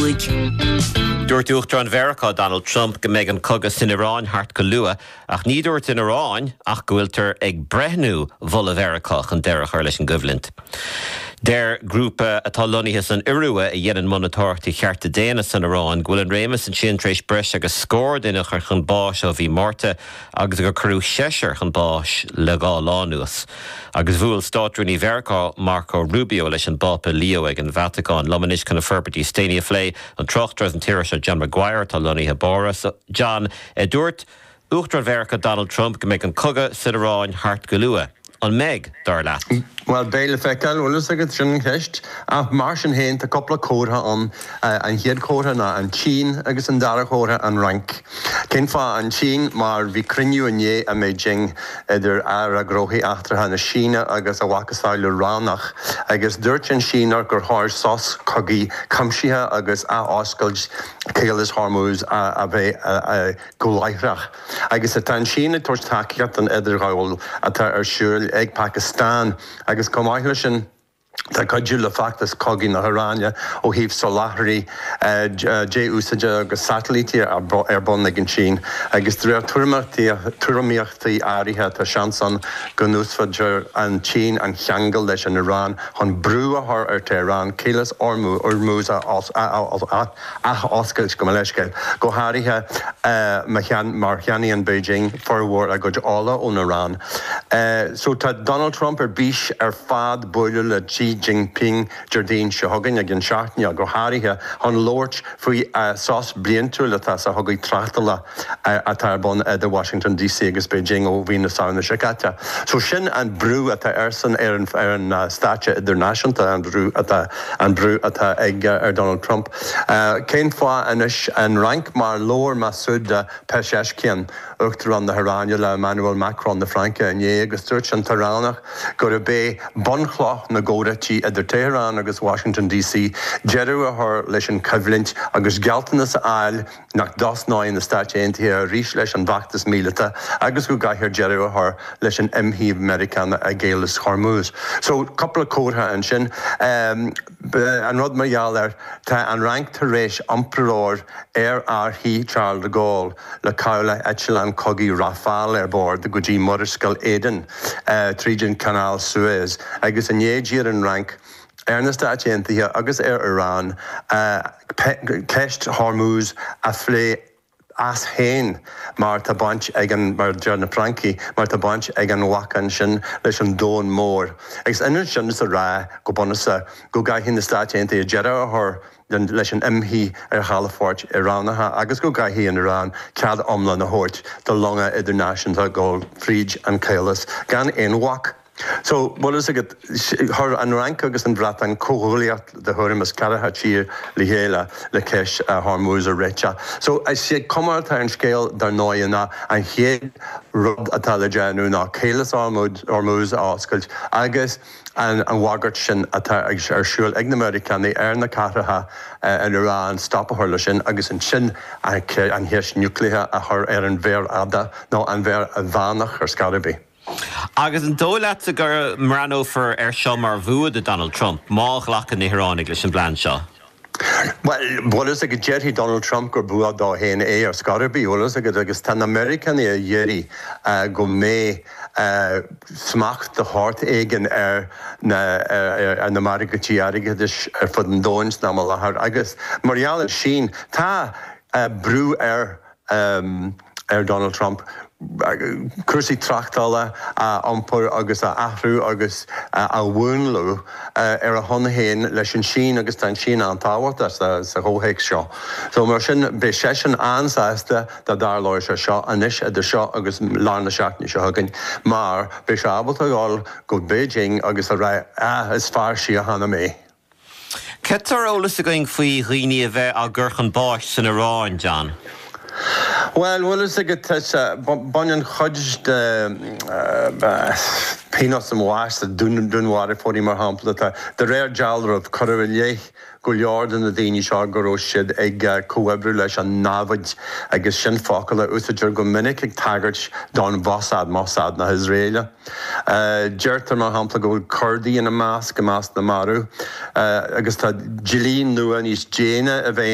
Dúirtúcht an Mheiriceá Donald Trump go méid an cogas in Iráin thart go lua, ach ní dúirt in Iráin ach go bhfuiltar ag breithnú bhol a Mheiriceach an deire chuir leis an gobhlint. Der grúpa atá loníthe san Iorua I dhéanann monitorachtaí chearta déana san Iráin, go bhfuil an rémas an sin tréis breis agus scór duine chuir chun báis ó bhí Márta agus go curú séisir chun báis le gá lánuas. Agus bhuail stáitúní Mheiriceá Marco Rubio leis an bápa Leo ag an Vatican lomanis chun a ferbetí Stania Flé an trochtras an tíire se John Maguire tá loníthe Boris. John, dúirt uachtar Mheiriceá Donald Trump go méid an coga sin Iráin thart go lua. An meg dar leat. Well, Béile feicil, bhfuil agad sin cheist, ach mar sin héint a coppla cótha an hiad cótha na an Chín agus an dara cótha an rank. Cén fá an Chín mar bhí criniú ané a Beijing idir ar a gróthaí achtartha na Sína agus a bhacasáil ránach agus dúirt an Sínar gur thir sós cogaí camsíthe agus a oscailt Céalas Hormuz a bheith go-laithreach. Agus atá an Sína tuairt takeíocht an idir gáil atá ar siúil ag Pakistan agus comáithla sin tá caidú le factas cogaí na Haráine ó híomh solathaí dé úsaide agus satellítí ar bon ag an Sín. Agus drí tuairimíochtaí áirithe tá seansan go núsfaidir an Sín an cheangal leis an Irán chun brú ath ar Teherán, Céalas Hormuz a oscailt go leisceil. Go háirithe mar cheanaí Beijing forhór a go ála ón Irán. So tá Donald Trump ar bís ar fad buile le Xi Jinping Jardín se hagann ag an seachtní a go háirithe an lóirt faoi sás bliantú le tá sa hagaí tratala atá bon de Washington DC agus Beijing ó bhí na saona secate. So sin an brú atá arsan ar an státe idirnáisiúnta an brú atá ag ar Donald Trump. Cén fá inis an rank mar lóir Masúda Pezeshkian uachtar an na Haráine le Emmanuel Macron na Franca ané agus dúirt an taránach gur bé bonchloch na góratí idir Teherán agus Washington DC jeú a thir leis an coimhlint agus gealtanas áil nach dasnáin na Stáit Aontaithe a rís leis an bhachtas míleta agus go gaiithir jeú a thir leis an imhíomh Americana a Céalas Hormuz. So coppla cótha an sin an rud margheall tá an rank tar rééis emperóir RRT Charles de Gaulle le cabhla Echelon cogaí Rafale ar bord go dtí Moriscal Éden trídin Canal Suez agus an éidir an rank ar na Stáit Aontaithe agus ar Irán ceist Hormuz a phlé as héin mar tá baint ag an mar Jarna Frankie mar tá baint ag an wacan sin leis an dón mór. Agus inar sin is a rá go bonasa go gaithhí na Stáit Aontaithe jeadú a thir leis an imhí ar chalafort Iránatha agus go gaithhí in Irán cead omla na hort do longa idirnáisiúnta go Fríd an Céalas gan éon wach. So, what is it? Her an rank agus an brat an cóholiacht de thuirimas caratha tír le héile le ceis Hormuz a réite. So, I sé comartha an scéal dar nóiana an héad rud atá le déanú ná Céalas Hormuz a oscailt agus an wagart sin atá ar siúil ag na Americanaí ar na caratha in Irán stoppa thir sin agus an sin an héis nucléithe a thir ar an bhéir ada nó an bhéir a bhánach ar Scarabí. Agus an dólaat a gur marano for seo mar bhuaad de Donald Trump, má ghlachan na Iránig leis an bland seo. Well, what is a Jerry Donald Trump gur bua da hen ar Scarabí, what is a agus tan American a yeri go mé smacht de hart eigen na America tiarige dis for den dons na mal har agus Mariale Sheen ta brew Donald Trump Cursi trachtala ampur agus a ahrú agus a bhúnlú ar a honna héin leis an Sín agus tan Sín an táhairt sa hóhéic seo. So mar sin bé sé sin ansáiste de dar leir se seo anis idir seo agus lána seaachní seo hagann mar bé se abal a gáil go Beijing agus a ra is fearr si a hana mé. Cetar ólas a going faoi riine a bheith a ggurchan báis san Iráin, John? Well, is it Bunyan Hodge Pinos and Wash, the Dunwater for him or Hample, the rare jalder of Correvillier, Gouliard and the Danish Argoro shed egg coebrulation and Navaj, I guess Shin Fokala, Usager Gominic, Taggart, Don Mossad, na Israel. Jerter Mahample go Kurdi in a mask, na Maru. I guess Gilleen Nuan is Jana,